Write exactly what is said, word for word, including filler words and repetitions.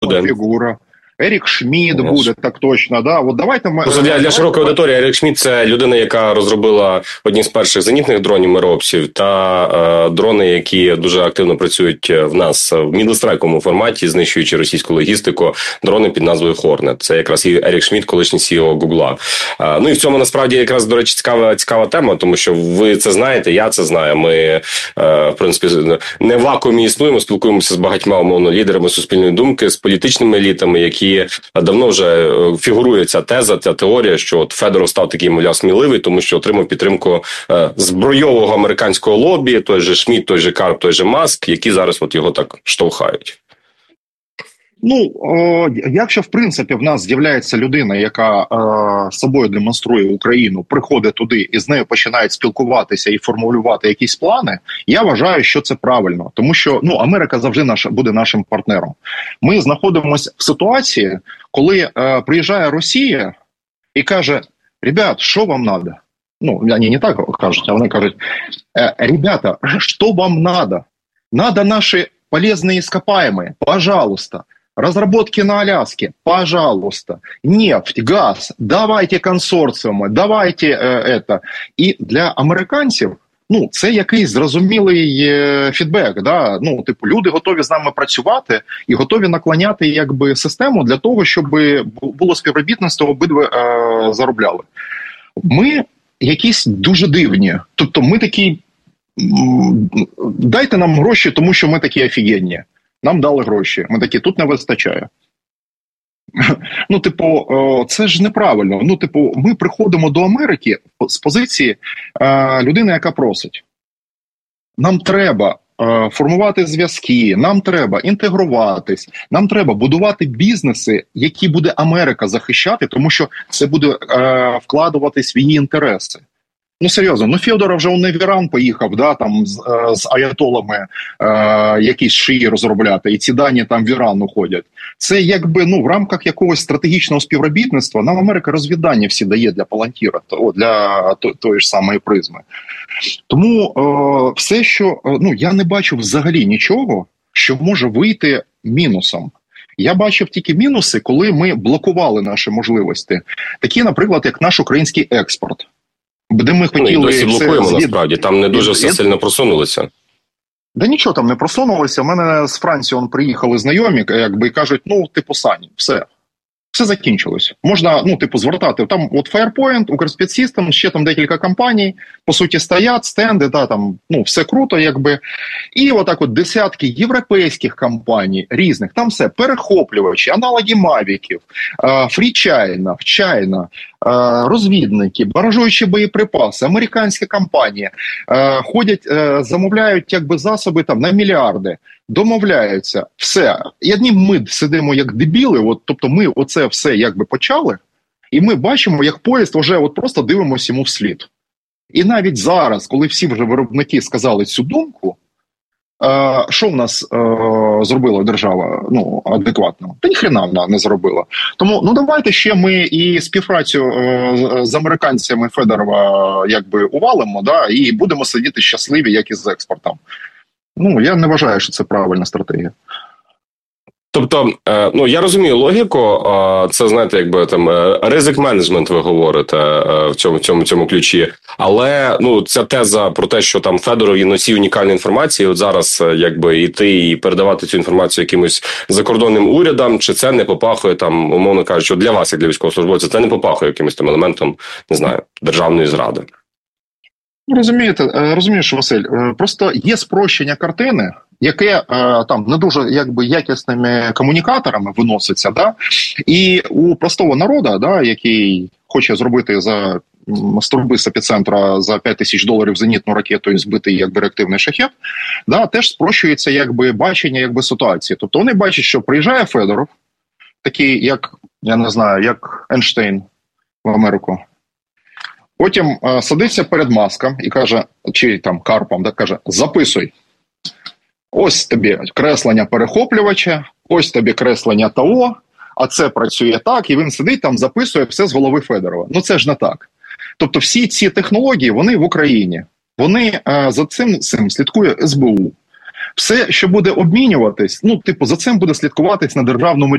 буде. Фігура. Ерік Шмідт Yes. буде, так точно, да. От давайте ми... Для, для широкої аудиторії Ерік Шмідт – це людина, яка розробила одні з перших зенітних дронів-миробців та е, дрони, які дуже активно працюють в нас в мідлстрайковому форматі, знищуючи російську логістику, дрони під назвою Hornet. Це якраз і Ерік Шмідт, колишній сі і о Гугла. Е, ну і в цьому насправді якраз, до речі, цікава, цікава тема, тому що ви це знаєте, я це знаю. Ми, е, в принципі, не в вакуумі існуємо, спілкуємося з багатьма, умовно, лідерами суспільної думки, з політичними елітами, які давно вже фігурує ця теза, ця теорія, що от Федоров став такий, мовляв, сміливий, тому що отримав підтримку е, збройового американського лобі, той же Шмідт, той же Карп, той же Маск, які зараз от його так штовхають. Ну, о, якщо, в принципі, в нас з'являється людина, яка е, собою демонструє Україну, приходить туди і з нею починають спілкуватися і формулювати якісь плани, я вважаю, що це правильно. Тому що, ну, Америка завжди наша, буде нашим партнером. Ми знаходимося в ситуації, коли е, приїжджає Росія і каже: ребят, що вам надо? Ну, вони не так кажуть, а вони кажуть: е, ребята, що вам надо? Надо наші полезні іскопаємі, пожалуйста. Разработки на Аляске, пожалуйста. Нефть, газ, давайте консорціуми, давайте е, это. І для американців, ну, це якийсь зрозумілий е, фідбек. Да? Ну, типу, люди готові з нами працювати і готові наклоняти, якби, систему для того, щоб було співробітництво, обидва е, заробляли. Ми якісь дуже дивні. Тобто ми такі, дайте нам гроші, тому що ми такі офігенні. Нам дали гроші. Ми такі, тут не вистачає. Ну, типу, це ж неправильно. Ну, типу, ми приходимо до Америки з позиції е, людини, яка просить. Нам треба е, формувати зв'язки, нам треба інтегруватись, нам треба будувати бізнеси, які буде Америка захищати, тому що це буде е, вкладуватись в її інтереси. Ну, серйозно, ну Федоров вже не в Іран поїхав, да, там з, з аятолами е, якісь шиї розробляти, і ці дані там в Іран уходять. Це якби, ну, в рамках якогось стратегічного співробітництва нам Америка розвідання всі дає для Палантіра, то, для то, тої ж самої призми. Тому е, все, що, е, ну, я не бачу взагалі нічого, що може вийти мінусом. Я бачив тільки мінуси, коли ми блокували наші можливості. Такі, наприклад, як наш український експорт. Де ми хотіли... Ну, і досі блокуємо, звід... насправді. Там не дуже все сильно просунулося. Да нічого там не просунулося. У мене з Франції он приїхали знайомі, якби, і кажуть, ну, типу, Сань, все. Все закінчилось. Можна, ну, типу, звертати. Там от Firepoint, Укрспецсистем, ще там декілька компаній, по суті, стоять, стенди, да, там, ну, все круто, якби. І отак от десятки європейських компаній, різних, там все, перехоплювачі, аналоги Мавіків, Фрічайна, Чайна, розвідники, баражуючі боєприпаси, американські компанії, ходять, замовляють, якби, засоби там на мільярди. Домовляються, все. І одні ми сидимо як дебіли, от, тобто ми оце все якби почали, і ми бачимо, як поїзд вже от просто дивимося йому вслід. І навіть зараз, коли всі вже виробники сказали цю думку, е, що в нас е, зробила держава, ну, адекватно? Та ніхрена вона не зробила. Тому, ну, давайте ще ми і співпрацю е, з американцями Федорова якби увалимо, да, і будемо сидіти щасливі, як і з експортом. Ну, я не вважаю, що це правильна стратегія. Тобто, ну, я розумію логіку, це, знаєте, якби там ризик-менеджмент ви говорите в цьому, цьому, цьому ключі, але, ну, ця теза про те, що там Федоров є носій унікальної інформації, от зараз, якби, іти і передавати цю інформацію якимось закордонним урядам, чи це не попахує, там, умовно кажучи, для вас, як для військовослужбовця, це не попахує якимось там елементом, не знаю, державної зради? Розумієте, розумієш, Василь, просто є спрощення картини, яке там не дуже якби якісними комунікаторами виноситься, да? І у простого народу, да, який хоче зробити за з труби з епіцентра за п'ять тисяч доларів зенітну ракету і збити якби реактивний шахет, да, теж спрощується якби бачення якби ситуації. Тобто вони бачать, що приїжджає Федоров, такий як, я не знаю, як Ейнштейн в Америку. Потім е, садиться перед Маском і каже, чи там Карпом, да, каже, записуй. Ось тобі креслення перехоплювача, ось тобі креслення того, а це працює так, і він сидить там, записує все з голови Федорова. Ну це ж не так. Тобто всі ці технології, вони в Україні. Вони е, за цим, цим слідкує ес бе у. Все, що буде обмінюватись, ну, типу, за цим буде слідкуватись на державному рівні.